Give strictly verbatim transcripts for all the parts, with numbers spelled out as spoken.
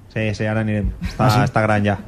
Sí, sí, ara anirem. Està, ah, sí? Està gran ja.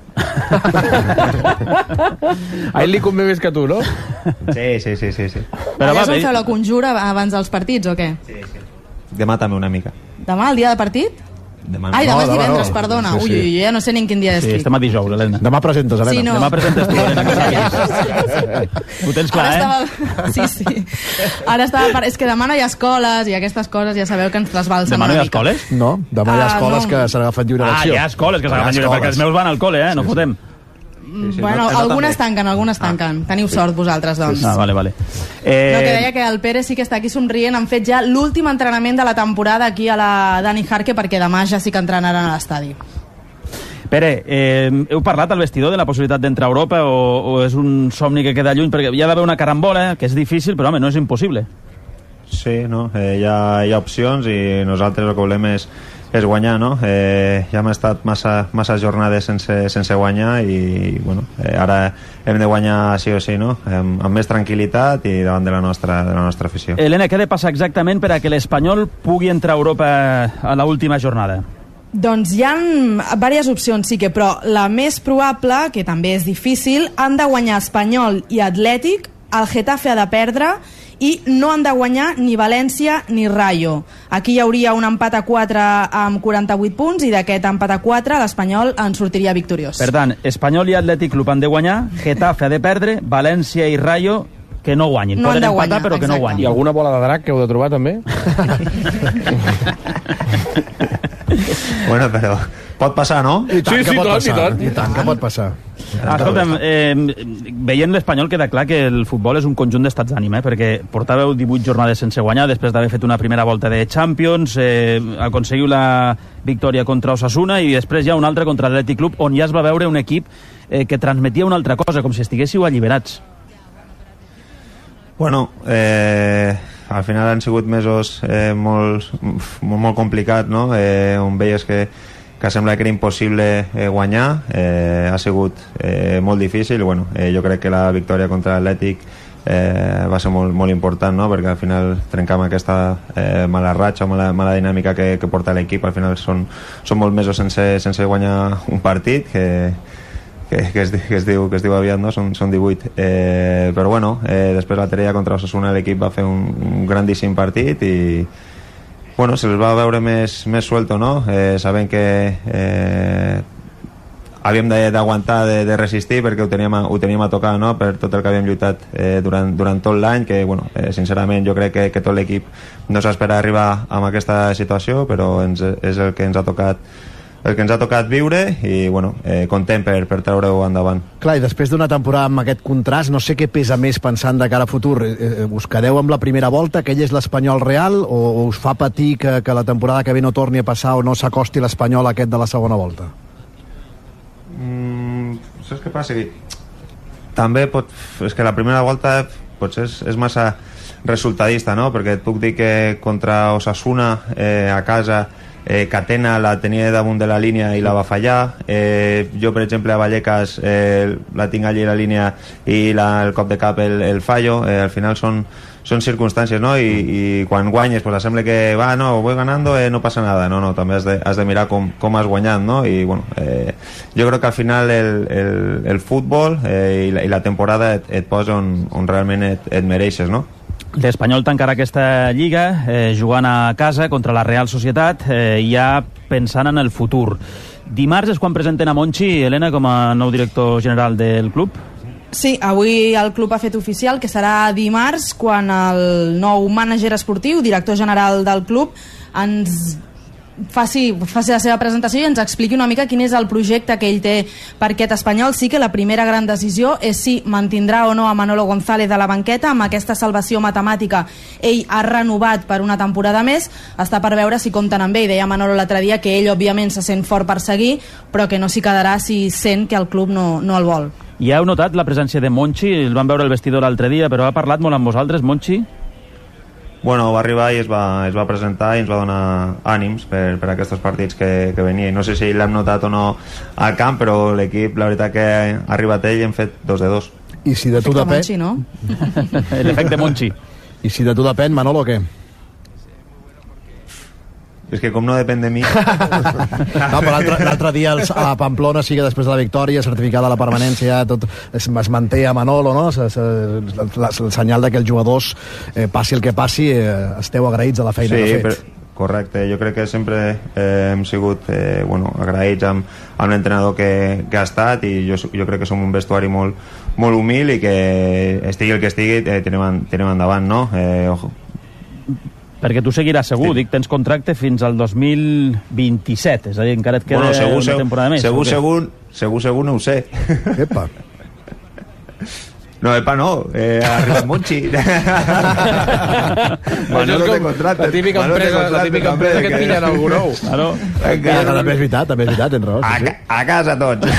A ell li convé més que tu, no? Sí, sí, sí, sí, sí. Però allà és on feu la conjura abans dels partits, o què? Sí, sí. Demà també una mica. Demà, el dia de partit? Demà. Ai, demà No, és demà divendres, no. perdona. Sí, sí. Ui, ui, ui, ja no sé ni en quin dia Sí, estic. estem a dijous, Helena. Demà presentes, Helena. Sí, no. Demà presentes tu, Helena, que saps. Ho tens clar, Ara eh? estava... Sí, sí. Ara estava... Per... És que demà no hi ha escoles i aquestes coses ja sabeu que ens trasbalsen Demà no hi una ha mica. escoles? No, demà hi ha Ah, escoles no. que s'han agafat lliure Ah, elecció. hi ha escoles que s'agafen lliure, perquè els meus van al col·le, eh? No fotem. Mm, Bueno, algunes tanquen, algunes tanquen. Teniu sort vosaltres, doncs. Ah, vale, vale. No, que deia que el Pere sí que està aquí somrient. Han fet ja l'últim entrenament de la temporada aquí a la Dani Jarque, perquè demà ja sí que entrenaran a l'estadi. Pere, eh, heu parlat al vestidor de la possibilitat d'entrar a Europa o, o és un somni que queda lluny? Perquè hi ha d'haver una carambola, que és difícil, però home, no és impossible. Sí, no? Eh, hi, ha, hi ha opcions i nosaltres el que volem és, és guanyar, no? Eh, ja hem estat massa, massa jornades sense, sense guanyar i bueno, eh, ara hem de guanyar sí o sí, no? Amb, amb més tranquil·litat i davant de la nostra, de la nostra afició. Helena, què ha de passar exactament per a que l'Espanyol pugui entrar a Europa a l'última jornada? Doncs hi ha diverses opcions, sí que, però la més probable, que també és difícil, han de guanyar Espanyol i Atlètic, el Getafe ha de perdre i no han de guanyar ni València ni Rayo. Aquí hi hauria un empat a quatre amb quaranta-vuit punts i d'aquest empat a quatre l'Espanyol en sortiria victoriós. Per tant, Espanyol i Atlètic Club han de guanyar, Getafe ha de perdre, València i Rayo que no guanyin. No Poden han de empatar, guanyar, però que no exacte. guanyin. I alguna bola de drac que heu de trobar, també? Bueno, però pot passar, no? I tant, Sí, que sí, pot tant, passar. i tant. I tant, que pot passar. Ah, escolta'm, eh, veient l'Espanyol queda clar que el futbol és un conjunt d'estats d'ànima, eh, perquè portàveu divuit jornades sense guanyar després d'haver fet una primera volta de Champions, eh, aconseguiu la victòria contra Osasuna i després ja una altra contra l'Atlètic Club, on ja es va veure un equip eh, que transmetia una altra cosa, com si estiguéssiu alliberats. Bueno, eh, al final han sigut mesos eh, molt, molt, molt complicats, no? Eh, on veies que, que sembla que era impossible eh, guanyar, eh, ha sigut eh, molt difícil. Bueno, eh, jo crec que la victòria contra l'Atlètic eh, va ser molt, molt important, no? Perquè al final trencam aquesta eh, mala ratxa, mala, mala dinàmica que, que porta l'equip. Al final són, són molts mesos sense, sense guanyar un partit que Que, que, es, que, es diu, que es diu aviat, no? Són, són divuit. Eh, però bueno, eh, després l'altre dia contra Osasuna l'equip va fer un, un grandíssim partit i bueno, se'ls va veure més, més suelto, no? Eh, sabent que eh, havíem d'aguantar, de, de resistir perquè ho teníem, a, ho teníem a tocar, no? Per tot el que havíem lluitat eh, durant, durant tot l'any, que bueno, eh, sincerament jo crec que, que tot l'equip no s'espera arribar a aquesta situació, però ens, és el que ens ha tocat el que ens ha tocat viure i bueno, eh, content per, per treure-ho endavant. Clar, i després d'una temporada amb aquest contrast, no sé què pesa més pensant de cara a futur. Eh, us quedeu amb la primera volta, que ell és l'Espanyol real, o, o us fa patir que, que la temporada que ve no torni a passar o no s'acosti l'Espanyol aquest de la segona volta? Mm, saps què passa? També pot... És que la primera volta potser és, és massa resultadista, no? Perquè et puc dir que contra Osasuna eh, a casa eh, Catena la tenia damunt de la línia i la va fallar. Eh, jo, per exemple, a Vallecas eh, la tinc allí a la línia i la, el cop de cap el, el fallo. Eh, al final són, són circumstàncies, no? I, i quan guanyes, pues sembla que va, no, voy ganando, eh, no passa nada. No, no, també has de, has de mirar com, com has guanyat, no? I, bueno, eh, jo crec que al final el, el, el futbol eh, i, la, i la temporada et, et posa on, on realment et, et mereixes, no? L'Espanyol tancarà aquesta lliga eh, jugant a casa contra la Real Societat, eh, ja pensant en el futur. Dimarts és quan presenten a Monchi, Helena, com a nou director general del club? Sí, avui el club ha fet oficial que serà dimarts quan el nou mànager esportiu, director general del club, ens faci, faci la seva presentació i ens expliqui una mica quin és el projecte que ell té per aquest Espanyol. Sí que la primera gran decisió és si mantindrà o no a Manolo González a la banqueta. Amb aquesta salvació matemàtica ell ha renovat per una temporada més. Està per veure si compten amb ell. Deia Manolo l'altre dia que ell òbviament se sent fort per seguir, però que no s'hi quedarà si sent que el club no, no el vol. I heu notat la presència de Monchi? El vam veure al vestidor l'altre dia, però ha parlat molt amb vosaltres, Monchi? Bueno, va arribar i es va, es va presentar i ens va donar ànims per, per aquests partits que, que venia. No sé si l'hem notat o no al camp, però l'equip, la veritat que ha arribat ell i hem fet dos de dos. I si de tu depèn... Monchi, no? L'efecte Monchi. I si de tu depèn, Manolo, què? és que com no depèn de mi... No, però l'altre dia a Pamplona sí que després de la victòria, certificada la permanència, tot es, es manté a Manolo, no? Se, se, el, el senyal que els jugadors, eh, passi el que passi, eh, esteu agraïts a la feina sí, que heu fet. Però, correcte, jo crec que sempre eh, hem sigut eh, bueno, agraïts amb, amb l'entrenador que, que ha estat, i jo, jo crec que som un vestuari molt, molt humil i que estigui el que estigui eh, tirem, tirem endavant, no? Eh, ojo. Perquè tu seguiràs segur, sí. Dic, tens contracte fins al dos mil vint-i-set, és a dir, encara et queda bueno, segur, una temporada més. Segur, segur, segur, segur, no ho sé. Epa. No, epa, no, eh, ha arribat Monchi. Manuel de contracte. La típica empresa, la típica empresa que et pillen algú nou. Claro. Ja, també és veritat, també és veritat, tens raó. A, sí, sí. a casa tots.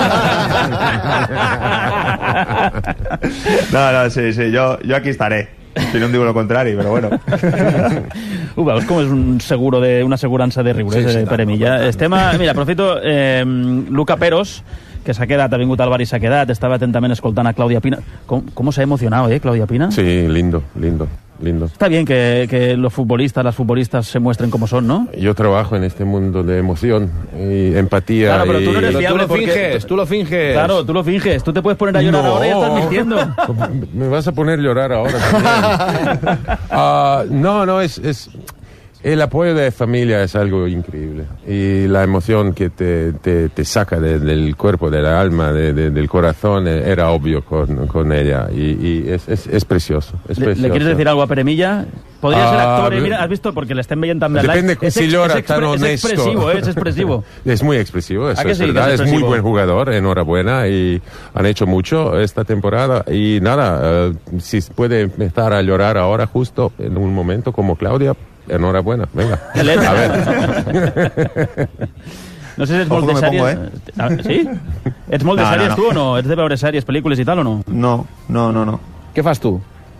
No, no, sí, sí, jo, jo aquí estaré. Si no em diu el contrari, però bueno. Ho veus com és un seguro de, una assegurança de riure, sí, sí, Pere Milla. Estem a, mira, aprofito, eh, Luca Peros, que s'ha quedat, ha vingut al bar i s'ha quedat, estava atentament escoltant a Claudia Pina. Com, com se ha emocionado, eh, Claudia Pina? Sí, lindo, lindo, lindo. Está bien que, que los futbolistas, las futbolistas se muestren como son, ¿no? Yo trabajo en este mundo de emoción y empatía. Claro, pero tú no eres y... fiable tú lo finges, porque... tú lo finges. Claro, tú lo finges. Tú te puedes poner a llorar no. ahora y estás mintiendo. Me vas a poner a llorar ahora. uh, no, no, es... es... El apoyo de familia es algo increíble y la emoción que te, te, te saca de, del cuerpo, del alma, de, de, del corazón, era obvio con, con ella y, y es, es, es precioso. Es ¿Le, precioso. ¿Le quieres decir algo a Pere Milla? Podría uh, ser actor, eh? Mira, has visto, porque le estén viendo también. Depende es, si llora es tan honesto. Es expresivo, ¿eh? Es expresivo. Es muy expresivo, eso es sí, verdad. Es, es muy buen jugador, enhorabuena, y han hecho mucho esta temporada. Y nada, uh, si puede empezar a llorar ahora justo en un momento como Claudia, enhorabuena, venga. A ver. No sé si ets molt de sèries... Eh? Sí? Ets molt de no, sèries, no, no. tu, o no? Ets de veure sèries, pel·lícules i tal, o no? No, no, no, no. Què fas tu?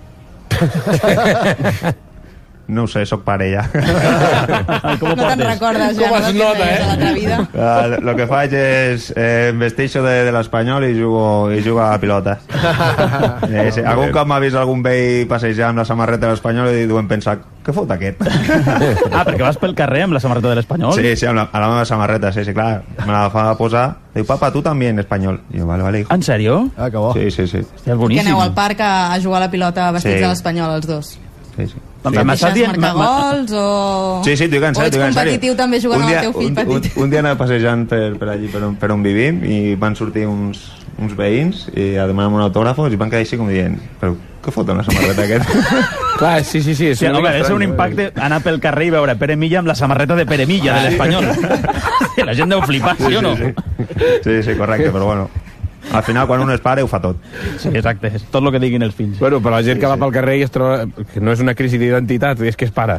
No ho sé, soc pare ja. Com no te'n recordes ja, Com es no? nota, eh? La vida. Uh, lo que faig és eh, em vesteixo de, de l'Espanyol i jugo, i jugo a pilota. Eh, sí. Algun cop m'ha vist algun vell passejar amb la samarreta de l'Espanyol i diuen pensar, què fot aquest? Ah, perquè vas pel carrer amb la samarreta de l'Espanyol? Sí, sí, amb la, amb la meva samarreta, sí, sí, clar. Me la fa posar. Diu, papa, tu també en espanyol. I jo, vale, vale, hijo. En sèrio? Ah, que bo. Sí, sí, sí. Hòstia, és boníssim. Que aneu al parc a, a jugar a la pilota vestits sí. de l'Espanyol, els dos. Sí, sí. Sí. Deixes marcar gols o... Sí, sí, t'ho dic en sèrio. O ets competitiu també jugant amb el teu fill petit? Un, un dia anava passejant per, per allí, per on, per on vivim, i van sortir uns, uns veïns i a demanar un autògrafo i van quedar així com dient, però què foten la samarreta aquest? Clar, sí, sí, sí. És, sí, home, és un eh? impacte anar pel carrer i veure Pere Milla amb la samarreta de Pere Milla, de l'Espanyol. La gent deu flipar, sí, sí o no? Sí, sí. sí, sí, correcte, però bueno... Al final, quan un és pare, ho fa tot. Sí, exacte, és tot el que diguin els fills. Bueno, però la gent sí, que va sí. pel carrer i es troba... que no és una crisi d'identitat, és que és pare.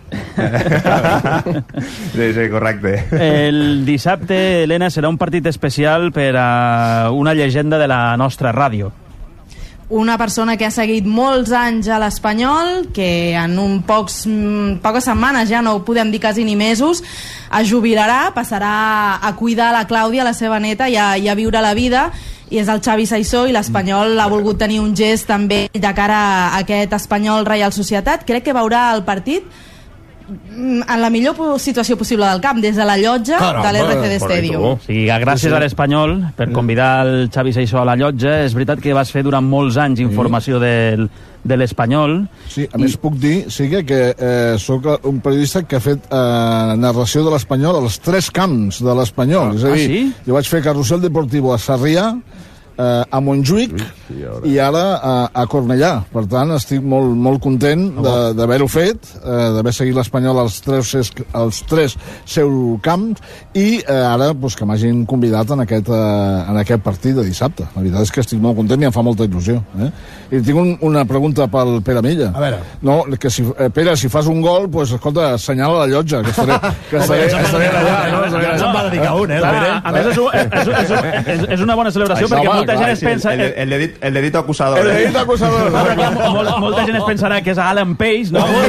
Sí, sí, correcte. El dissabte, Helena, serà un partit especial per a una llegenda de la nostra ràdio. Una persona que ha seguit molts anys a l'Espanyol, que en un pocs, poques setmanes, ja no ho podem dir quasi ni mesos, es jubilarà, passarà a cuidar la Clàudia, la seva neta, i a, i a viure la vida, i és el Xavi Saissó, i l'Espanyol ha volgut tenir un gest també de cara a aquest Espanyol Reial Societat. Crec que veurà el partit en la millor situació possible del camp, des de la llotja de l'R C D Stadium. Sí, gràcies a l'Espanyol per convidar el Xavi Saissó a la llotja. És veritat que vas fer durant molts anys informació del, de l'Espanyol. Sí, a més puc dir, Sigue, que eh, sóc un periodista que ha fet eh, narració de l'Espanyol als tres camps de l'Espanyol. És a dir, ah, sí? jo vaig fer Carrusel Deportivo a Sarrià, eh, a Montjuïc i ara a, a Cornellà. Per tant, estic molt, molt content d'haver-ho fet, eh, d'haver seguit l'Espanyol als tres, als tres seus camps i eh, ara pues, que m'hagin convidat en aquest, eh, en aquest partit de dissabte. La veritat és que estic molt content i em fa molta il·lusió. Eh? I tinc un, una pregunta pel Pere Milla. A veure. No, que si, eh, Pere, si fas un gol, pues, escolta, assenyala la llotja, que estaré, que estaré, estaré allà. No? Ja se'n va dedicar un, eh, el Pere. A més, és, és, és, és, és una bona celebració, perquè molta gent es pensa... El, el, dedit, el dedito acusador. El dedito acusador. No, clar, mol, molta gent es pensarà que és Alan Page, no? O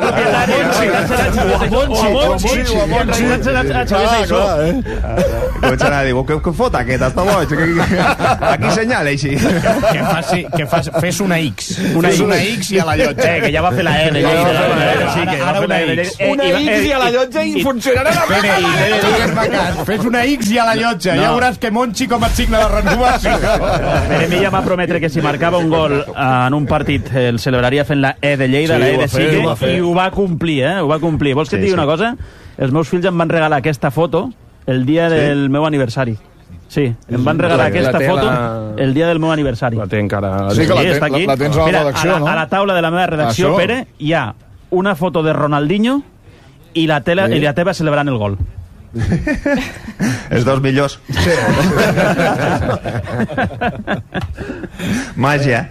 Monchi. O Monchi. Començarà a dir, què fot aquest? Està boig. Aquí senyala, així. Que faci, que faci, fes una X. Una, una X i a la llotja. Eh, que ja va fer la N. Ara una X. Una X i a la llotja i funcionarà la Fes, fes una X i a la llotja. Ja veuràs que Monchi com et signa la renovació. Pere Milla va prometre que si marcava un gol en un partit el celebraria fent la E de Lleida, la E de Sigue, i ho va complir, eh? Ho va complir. Vols que et digui una cosa? Els meus fills em van regalar aquesta foto el dia del meu aniversari. Sí, em van regalar aquesta foto el dia del meu aniversari. La té encara... Sí, que la, ten, la, la tens a la redacció, no? A la taula de la meva redacció, Això? Pere, hi ha una foto de Ronaldinho i la, tele, i la teva celebrant el gol. Els dos millors. Sí. Màgia.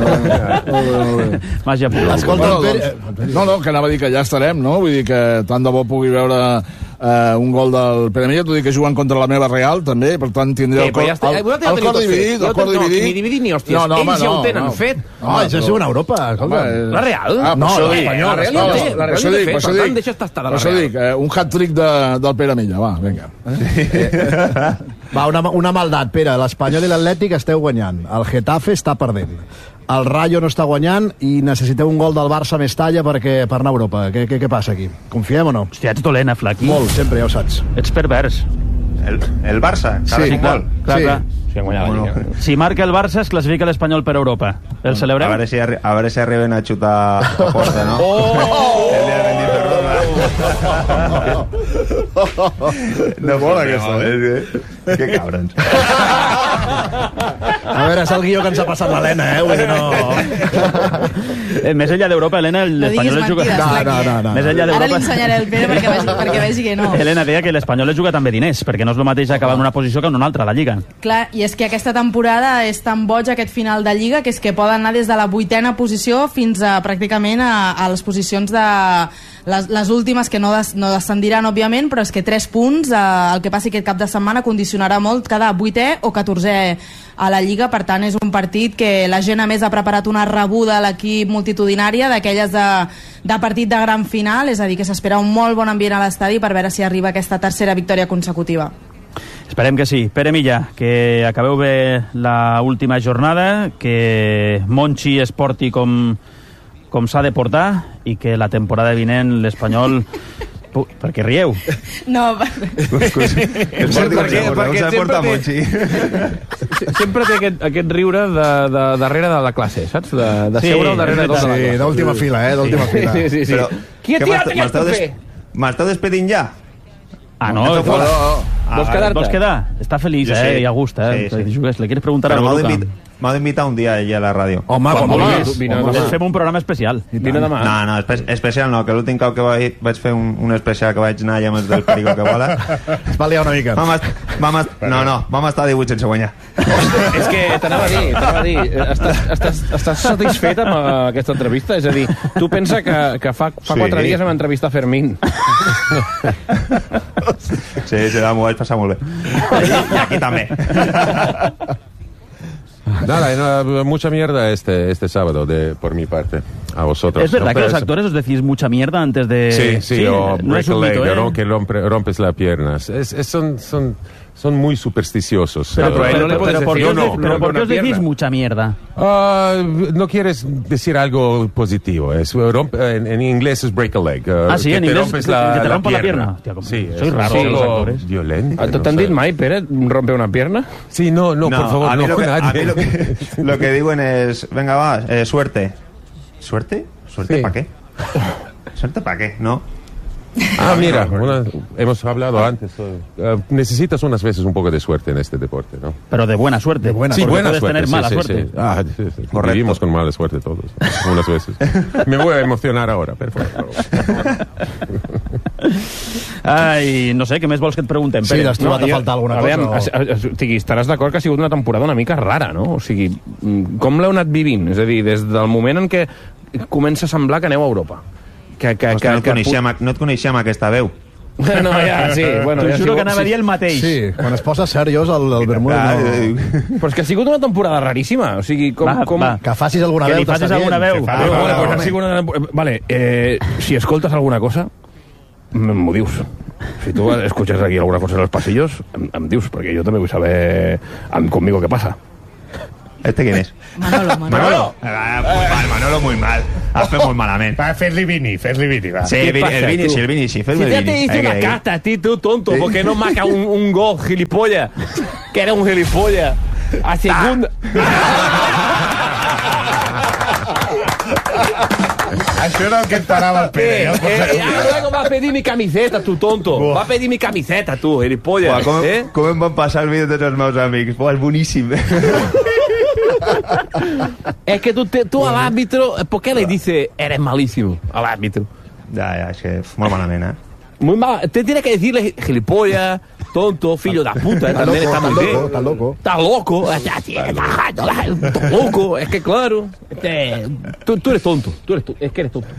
Màgia pura. Escolta, Bueno, doncs, no, no, que anava a dir que ja estarem, no? Vull dir que tant de bo pugui veure eh, un gol del Pere Milla, t'ho dic que juguen contra la meva Real, també, per tant tindré el cor, Eh, però ja està. el, Eh, vosaltres ja el teniu cor tot dividit, fet. el cor Vosaltres no, dividit. ni dividit ni hòsties. No, no, home, Ells ja ho no, tenen no. fet. No, això és una Europa. Escolta. Home, La Real? Ah, No, per això la dic. Espanyol, la Real No, ja no, ho té, la per Real això ja ho dic, té, per això per tant, dic. deixa estar de la Per això Real. dic, eh, un hat-trick de, del Pere Milla, va, vinga. Va, una, una maldat, Pere. L'Espanyol i l'Atlètic esteu guanyant. El Getafe està perdent. El Rayo no està guanyant i necessiteu un gol del Barça a Mestalla perquè, per anar a Europa. Què, què, què passa aquí? Confiem o no? Hòstia, ets dolent, eh, Flaqui? Molt, sempre, ja ho saps. Ets pervers. El, el Barça, cada Sí, sí, Clar, clar, Sí. clar. Si han guanyat la Bueno. Lliga. Si marca el Barça, es classifica l'Espanyol per Europa. El A celebreu? veure si, arri a veure si arriben a xutar a porta, no? Oh! El dia de Benito No Bona aquesta, eh? Que cabrons. A veure, és el guió que ens ha passat l'Helena, eh? Vull dir, no... Eh, Més enllà d'Europa, Helena, No diguis l'Espanyol es juga... mentides, No, Flaqui, no, no, no. Més enllà Ara li d'Europa... ensenyaré el Pere perquè vegi, perquè vegi que no. Helena deia que l'Espanyol es juga també diners, perquè no és el mateix acabar en una posició que en una altra, a la Lliga. Clar, i és que aquesta temporada és tan boig aquest final de Lliga que és que poden anar des de la vuitena posició fins a pràcticament a, a les posicions de les, les últimes que no, des, no descendiran, òbviament, però és que tres punts, eh, el que passi aquest cap de setmana condicionarà molt cada vuitè o catorzè a la Lliga, per tant és un partit que la gent a més ha preparat una rebuda a l'equip multitudinària d'aquelles de, de partit de gran final, és a dir, que s'espera un molt bon ambient a l'estadi per veure si arriba aquesta tercera victòria consecutiva. Esperem que sí. Pere Milla, que acabeu bé la última jornada, que Monchi es porti com, com s'ha de portar i que la temporada vinent l'Espanyol... Pu- Per què rieu? No, El Sporting s'ha de portar Monchi. Sempre té aquest, aquest riure de, de, darrere de la classe, saps? De, de Sí, seure al darrere de tota la Sí, classe. d'última fila, eh? D'última fila. Sí, sí, sí. Però, Qui ha què, tirat m'està- aquest m'esteu des- paper? M'esteu despedint ja? Ah, no? Eso fue- Vols Ah, quedar-te? Vols quedar? Està feliç, Jo eh? sí. I a gust, eh? Sí, sí. Le quieres preguntar Però a m'heu Luca? d'invit- m'heu d'invitar un dia allà a la ràdio. Home, quan Home, vulguis. vine Home, demà. Et fem un programa especial. Vine demà. No, no, espe especial no, que l'últim cop que vaig, vaig fer un, un especial que vaig anar allà amb els del Perico que vola, Es va liar una mica. vam, est vam est no, no, vam estar a divuit sense guanyar. És que t'anava a dir, t'anava a dir, estàs, estàs, estàs satisfet amb uh, aquesta entrevista? És a dir, tu pensa que, que fa, fa Sí. quatre dies vam entrevistar Fermín. Sí, sí, m'ho vaig passar molt bé. I aquí també. Nada, no, mucha mierda este, este sábado de, por mi parte, a vosotros. ¿Es verdad ¿no? que Pero los es- actores os decís mucha mierda antes de...? Sí, sí, o no break es a un leg, mito, ¿eh? ¿no? Que rompe- rompes las piernas. Es, es- son, son, son muy supersticiosos. Pero, Eh, pero, a él no le pero, puedes pero ¿por qué decir, os no, de- no, pero rompe ¿por qué una os decís pierna. mucha mierda? Ah, no quieres decir algo positivo. Es, rompe- en, en inglés es break a leg. eh, Ah, sí, que en te inglés, rompes que- la, que te la rompo la pierna. pierna. Hostia, como- Sí, soy es raro, algo los actores. violento. ¿T'han no dit sé. mai, Pere, romper una pierna? Sí, no, no, por favor, a mí no, lo que, a nadie. mí lo que, lo que digo es, venga, va, eh, suerte. ¿Suerte? ¿Suerte Sí. para qué? ¿Suerte para qué? ¿No? Ah, mira, una- hemos hablado antes. eh, necesitas unas veces un poco de suerte en este deporte, ¿no? Pero de buena suerte. De buena Sí, Porque buena puedes suerte. tener sí, mala sí, suerte. sí. Ah, sí, sí. Correcto. Vivimos con mala suerte todos, unas veces. Me voy a emocionar ahora, perfecto. Ai, no sé, què més vols que et preguntem, Sí, Pere? has trobat a faltar alguna a veure, cosa? o... o sigui, estaràs d'acord que ha sigut una temporada una mica rara, no? O sigui, mm, com l'heu anat vivint? És a dir, des del moment en què comença a semblar que aneu a Europa. Que, que, Ostres, no, et que, coneixem, no et coneixem aquesta veu. No, ja, sí. Bueno, T'ho ja juro si que anava a dir el mateix. Sí, quan es posa seriós el, el Bermúdez no... Però és que ha sigut una temporada raríssima. O sigui, com... Va, com... va. Que facis alguna Que veu, li facis t'està alguna dient. veu. Ah, vale, pues ha sigut una... Vale, eh, si escoltes alguna cosa, m'ho dius. Si tu escuches aquí alguna cosa en los pasillos, em, em dius, perquè jo també vull saber amb, conmigo què passa. ¿Este quién es? Manolo, Manolo. Manolo! Ah, muy mal, Manolo, muy mal. Has fet molt malament. Va, fes-li Vini, fes-li Vini, va. Sí, ¿Qué el Vini, pasa, el Vini, tú? sí, el Vini, sí, Si fes-me el ya Vini. te hice Venga, una venga. carta a ti, tú tonto, ¿por qué no marca un, un gol, gilipollas? Que era un gilipollas. A segunda... Això era el que et parava el Pere. Eh, ja el eh, posaria. ah, luego va a pedir mi camiseta, tú tonto. Va a pedir mi camiseta, tú, Buah, gilipollas. com, ¿Eh? com em van passar el vídeo tots els meus amics. Buah, és boníssim. Es que tú, te, tú al árbitro, ¿por qué le dices eres malísimo al árbitro? Ja, ja, és que molt malament, eh? Muy mal. Te tiene que decirle gilipollas, tonto, filho da puta. Está También loco, está muy está bien. loco, está loco. Está loco. Está, está, está loco. Es que claro. Este, tú, tú eres tonto. Tú eres, es que eres tonto.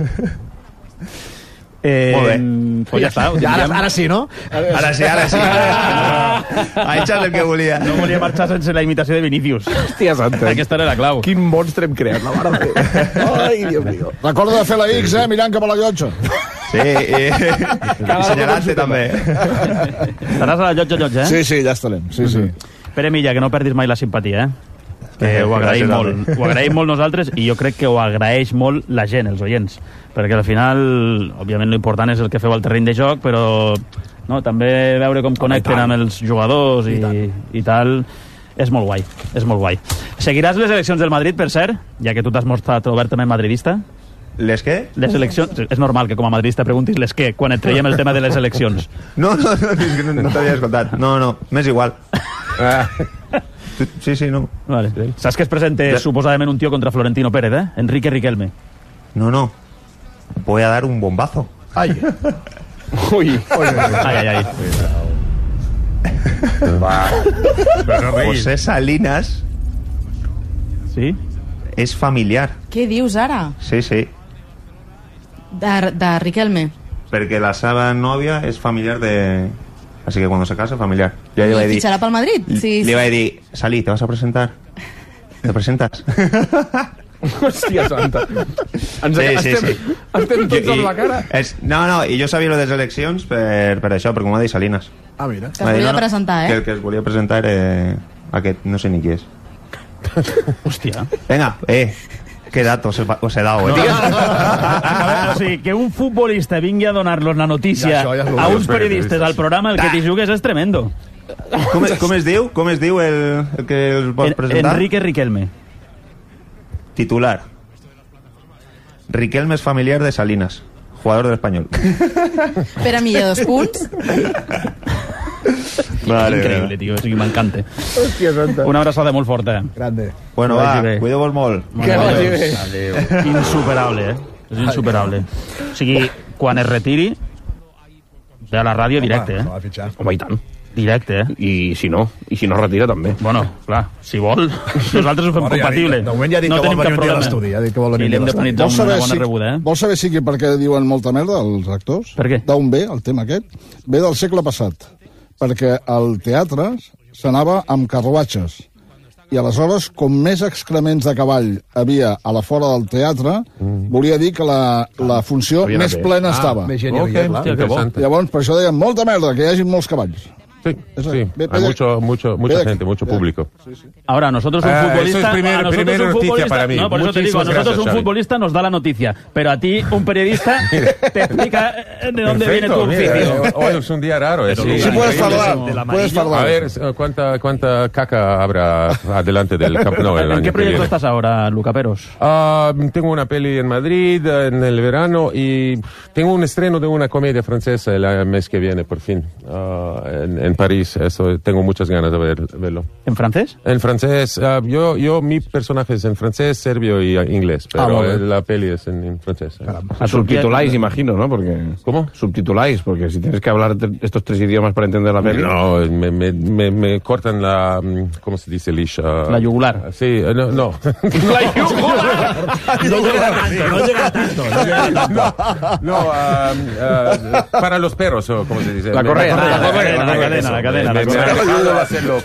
Eh, Molt bé. pues ja està. Ho Ja, ara, tindríem. ara sí, no? Ara sí, ara sí. Ha eixat el que volia. No volia marxar sense la imitació de Vinícius. Hòstia santa. Aquesta era la clau. Quin monstre hem creat, la mare de Déu. Ai, Dios mío. Recorda de fer la X, eh, mirant cap a la llotja. Sí, i, i senyalant-te també. Estaràs a la llotja, llotja, eh? Sí, sí, ja estarem. Sí, sí. Pere Milla, que no perdis mai la simpatia, eh? Que Eh, ho agraïm gràcies, molt. home. Ho agraïm molt nosaltres i jo crec que ho agraeix molt la gent, els oients. Perquè al final, òbviament, l'important és el que feu al terreny de joc, però no, també veure com connecten amb els jugadors i, i tal, és molt guai. És molt guai. Seguiràs les eleccions del Madrid, per cert, ja que tu t'has mostrat obertament madridista? Les què? Les eleccions... És normal que com a madridista preguntis les què, quan et traiem el tema de les eleccions. No, no, no, és que no, no t'havia escoltat. No, no, m'és igual. Tu- Sí, sí, no. Vale. Saps que es presenta Ja. suposadament un tio contra Florentino Pérez, eh? Enrique Riquelme. No, no. Voy a dar un bombazo. Ai, Uy. Ai, ai, ai. Però no riguis. José Salinas Sí? és familiar. Què dius ara? Sí, sí. De, de Riquelme. Perquè la seva nòvia és familiar de... Así que cuando se casa, familiar. Yo le iba a I dir... fitxarà pel Madrid? Sí, Le iba a dir, Salí, ¿te vas a presentar? ¿Te presentas? Hòstia santa. Ens, Sí, sí, estem, sí. estem tots amb la cara. És, no, no, i jo sabia lo de les eleccions per, per això, perquè m'ho va dir Salinas. ah, mira. Que es volia presentar, Que eh? el que es volia presentar era aquest, no sé ni qui és. Hòstia. Venga, eh, qué datos os he- os he dado, eh. A veure, o sigui, que un futbolista vingui a donar-los la notícia Ja, això ja és lo a que uns periodistes al programa, el que t'hi jugues és tremendo. Com, com es diu? Com es diu el, el que els vols En, presentar? Enrique Riquelme. Titular. Riquelme es familiar de Salinas, jugador del Español. Pere Milla, dos punts. Vale, Increïble, tio, o sigui, m'encanta. Hòstia santa. Una abraçada molt forta. Grande. Bueno, Que va, vagi bé. cuideu-vos molt. Que vagi bé. Insuperable, eh? És insuperable. O sigui, quan es retiri, ve a la ràdio directe, Home, eh? s'ha de fitxar. Home, i tant. Directe, eh? I si no, i si no retira també. Bueno, clar, si vol, nosaltres ho fem Bueno, ja ha dit- compatible. de moment ja ha dit no que vol tenim venir cap un dia a problema. l'estudi, ha dit que vol venir I un li hem dia de a l'estudi. penitzar Vols una saber, bona si, rebuda, eh? vols saber si que per què diuen molta merda els actors? Per què? D'on ve el tema aquest? Ve del segle passat. Perquè al teatre s'anava amb carruatges. I aleshores, com més excrements de cavall havia a la fora del teatre, mm. volia dir que la, la funció Havia més anat bé. plena estava. Més gent hi havia, clar. Hòstia, que bo. Interesante. Llavors, per això deien molta merda, que hi hagi molts cavalls. Sí, Eso, sí. ve- ve Hay de- mucho, mucho, ve mucha de- gente, mucho ve de- público. Ahora, nosotros un Ah, futbolista... eso es primer- a nosotros primera un noticia futbolista- para mí. No, por eso te digo, a Muchísimas nosotros gracias, un Xavi. futbolista nos da la noticia, pero a ti, un periodista, te explica eh, de dónde viene tu mira, oficio. eh, hoy es un día raro. eh, Pero sí. Lucas, Sí, puedes increíble, hablar, ¿no? Del puedes amarillo. hablar. A ver, eh, ¿cuánta, cuánta caca habrá adelante del Camp Nou el ¿En año qué que proyecto viene? estás ahora, Luca Peros? Ah, tengo una peli en Madrid eh, en el verano y tengo un estreno de una comedia francesa el eh, mes que viene, por fin, ah, en, en París. Eso, tengo muchas ganas de ver, verlo. ¿En francés? En francés. Uh, yo, yo, mi personaje es en francés, serbio y uh, inglés, pero ah, la peli es en, en francés. ¿eh? A subtituláis, imagino, ¿no? Porque, ¿cómo? Subtituláis, porque si tienes que hablar estos tres idiomas para entender la peli... No, me, me, me, me cortan la... ¿Cómo se dice, Lish? Uh, la yugular. Sí, no. no. ¡La yugular! No llega tanto, no llega tanto. No, llega tanto. no, no uh, uh, para los perros, ¿cómo se dice? La correa, la, la, la, correa, la, la, la cadena, la cadena. Me, me, me ha dejado hacerlo.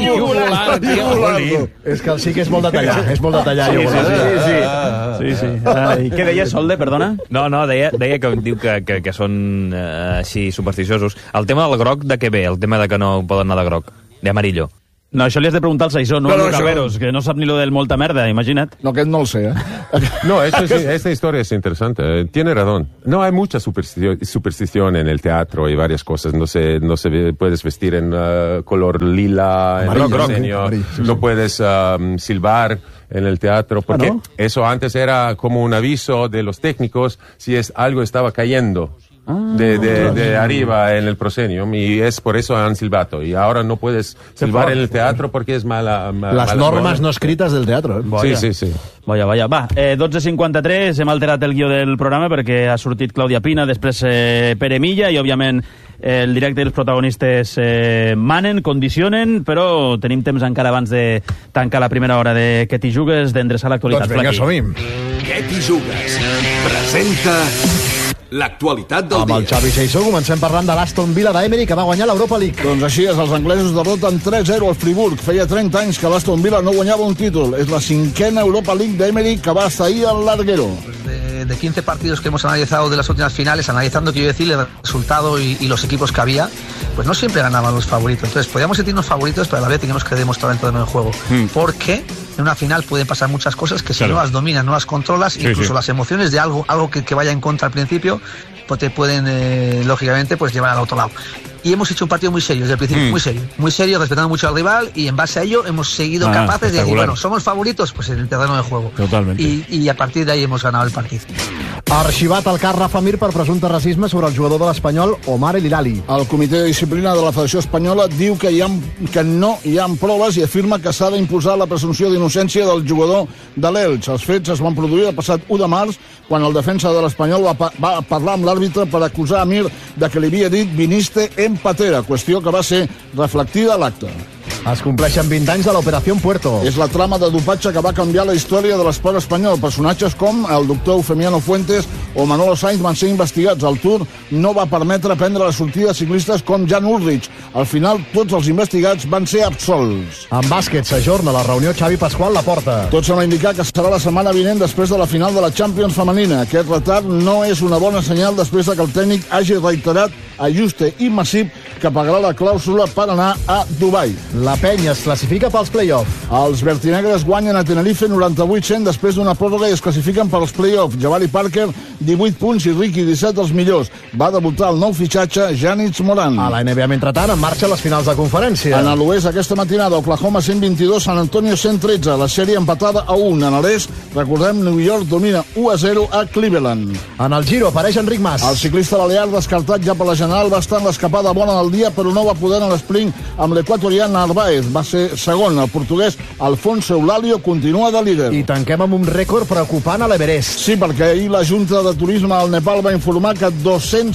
És que el sí que és molt de tallar, és molt de tallar. Sí, sí, sí. sí, sí. sí. I què deia Solde, perdona? No, no, deia, deia que diu que, que, que són eh, així supersticiosos. El tema del groc, de què ve? El tema de que no poden anar de groc, d'amarillo. No, això li has de preguntar al Saissó, no, no, no al Caberos, que no sap ni lo del molta merda, imagina't. No, aquest no el sé, ¿eh? No, esto es, esta historia es interesante. Tiene razón. No hay mucha superstición, superstición en el teatro y varias cosas. No se, no se puedes vestir en uh, color lila, en el diseño. Sí, sí. No puedes um, silbar en el teatro, porque ¿ah, no? Eso antes era como un aviso de los técnicos si es algo estaba cayendo. Ah, de, de, de arriba en el proscenium, y es por eso han silbato, y ahora no puedes silbar en el teatro porque es mala, mala las mala normes norma. No escrites del teatro, eh? Sí, sí, sí. Vaja, vaja. Va, eh, dotze cinquanta-tres, hem alterat el guió del programa perquè ha sortit Clàudia Pina, després eh, Pere Milla, i òbviament eh, el directe i els protagonistes eh, manen, condicionen, però tenim temps encara abans de tancar la primera hora de Què t'hi jugues, d'endreçar l'actualitat. Doncs vinga, som-hi. Què t'hi jugues? Presenta l'actualitat del dia. Amb el Xavi Saissó comencem parlant de l'Aston Villa d'Emery, que va guanyar l'Europa League. Doncs així és, els anglesos derroten tres zero al Friburg. Feia trenta anys que l'Aston Villa no guanyava un títol. És la cinquena Europa League d'Emery, que va estar ahir al larguero. De, de quince partidos que hemos analizado de las últimas finales, analizando, quiero decir, el resultado y, y los equipos que había, pues no siempre ganaban los favoritos. Entonces, podíamos sentirnos favoritos, pero a la vez teníamos que demostrar dentro del juego. Mm. Porque en una final pueden pasar muchas cosas que si claro. no las dominas, no las controlas, sí, incluso sí. las emociones de algo, algo que, que vaya en contra al principio, pues te pueden, eh, lógicamente, pues llevar al otro lado. Y hemos hecho un partido muy serio desde el principio, mm. muy serio, muy serio, respetando mucho al rival, y en base a ello hemos seguido ah, capaces de decir, bueno, somos favoritos, pues en el terreno de juego. Totalmente. Y, y a partir de ahí hemos ganado el partido. Arxivat el cas Rafa Mir per presumpte racisme sobre el jugador de l'Espanyol Omar El Hilali. El comitè de disciplina de la Federació Espanyola diu que, hi ha, que no hi ha proves i afirma que s'ha d'imposar la presumpció d'innocència del jugador de l'Elx. Els fets es van produir el passat u de març, quan el defensa de l'Espanyol va, va parlar amb l'àrbitre per acusar a Mir de que li havia dit viniste en patera, qüestió que va ser reflectida a l'acte. Es compleixen vint anys de l'Operació Puerto. És la trama de dopatge que va canviar la història de l'esport espanyol. Personatges com el doctor Eufemiano Fuentes o Manolo Sainz van ser investigats. El Tour no va permetre prendre la sortida a ciclistes com Jan Ulrich. Al final, tots els investigats van ser absolts. En bàsquet s'ajorna la reunió Xavi Pasqual Laporta. Tot sembla indicar que serà la setmana vinent després de la final de la Champions femenina. Aquest retard no és una bona senyal després de que el tècnic hagi reiterat a Juste i Massip que pagarà la clàusula per anar a Dubai. La Penya es classifica pels play-off. Els vertinegres guanyen a Tenerife noranta-vuit cent després d'una pròrroga i es classifiquen pels play-off. Jabari Parker, divuit punts, i Ricky, disset, els millors. Va debutar el nou fitxatge, Janitz Moran. A la N B A, mentrestant, en marxa les finals de conferència. En l'oest, aquesta matinada, Oklahoma cent vint-i-dos, San Antonio cent tretze. La sèrie empatada a un. En l'est, recordem, New York domina u a zero a Cleveland. En el Giro apareix Enric Mas. El ciclista balear, descartat ja per la general, va estar en l'escapada bona del dia, però no va poder en l'esprint amb l'equatorià Narváez. Va ser segon. El portuguès Alfonso Eulalio continua de líder. I tanquem amb un rècord preocupant a l'Everest. Sí, perquè ahir la Junta de Turisme al Nepal va informar que dos-cents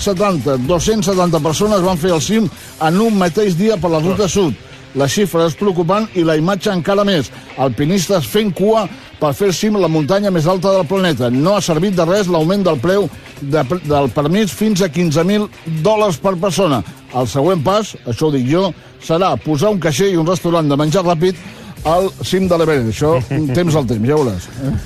setanta persones van fer el cim en un mateix dia per la ruta sud. La xifra és preocupant i la imatge encara més. Alpinistes fent cua per fer el cim a la muntanya més alta del planeta. No ha servit de res l'augment del preu de, del permís fins a quinze mil dòlars per persona. El següent pas, això ho dic jo, serà posar un caixer i un restaurant de menjar ràpid al cim de l'Everest. Això, temps al temps, ja veuràs. Eh?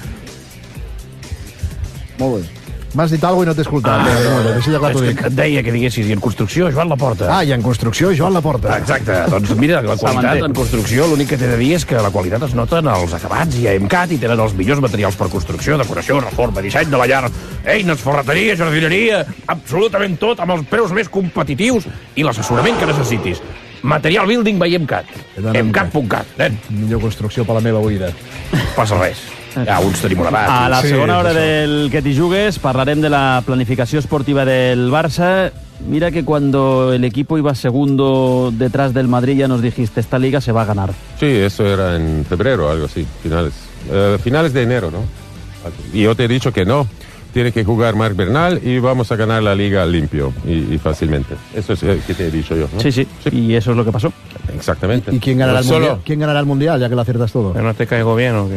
Molt bé. M'has dit alguna cosa i no t'he escoltat. Ah, no, no, no, no, és que et deia que diguessis, i en construcció, Joan Laporta. Ah, i en construcció, Joan Laporta. Exacte, doncs mira, la qualitat en construcció, l'únic que t'he de dir és que la qualitat es nota en els acabats, i a EMCAT i tenen els millors materials per construcció, decoració, reforma, disseny de la llar, eines, ferreteria, jardineria, absolutament tot, amb els preus més competitius i l'assessorament que necessitis. Material Building by EMCAT. EMCAT punt cat. Millor construcció per la meva oïda. Passa res. Ja, uns tenim una base. A la sí, segona hora això. del Que t'hi jugues parlarem de la planificació esportiva del Barça Mira que cuando el equipo iba segundo detrás del Madrid ya nos dijiste, esta liga se va a ganar. Sí, eso era en febrero, algo así, finales. Uh, finales de enero, ¿no? Y yo te he dicho que no. Tiene que jugar Marc Bernal y vamos a ganar la liga limpio y, y fácilmente. Eso es lo que te he dicho yo, ¿no? Sí, sí, sí, y eso es lo que pasó. Exactamente. ¿Y quién ganará, el, solo... mundial? ¿Quién ganará el Mundial, ya que lo aciertas todo? ¿No te caigo bien o qué?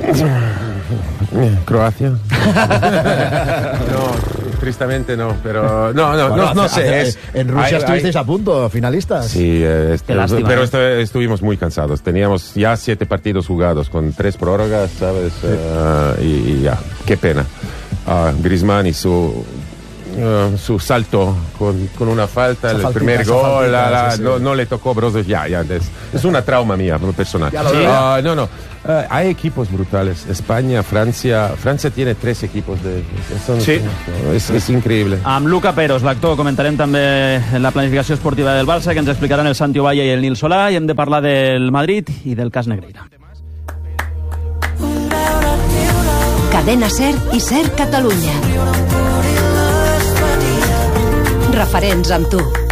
Croacia. No, tristemente no, pero no, no, bueno, no, no sé. Es, en Rusia hay, estuvisteis hay... a punto, finalistas. Sí, eh, este, lástima, pero eh. estuvimos muy cansados. Teníamos ya siete partidos jugados con tres prórrogas, ¿sabes? Sí. Uh, y, y ya, qué pena. Uh, Griezmann y su uh, su salto con, con una falta, esa el faltita, primer gol, faltita, la, la, sí, sí. No, no le tocó Brozovic, ya, ya, es, es una trauma mía personal. Sí. Uh, no, no, uh, hay equipos brutales. España, Francia, Francia tiene tres equipos de, son, sí. es, es increíble. Amb Luca Peros, l'actor, comentarem també la planificació esportiva del Barça, que ens explicaran el Santi Ovalla i el Nil Solà, i hem de parlar del Madrid i del cas Negreira. Cadena SER i SER Catalunya. Referents amb tu.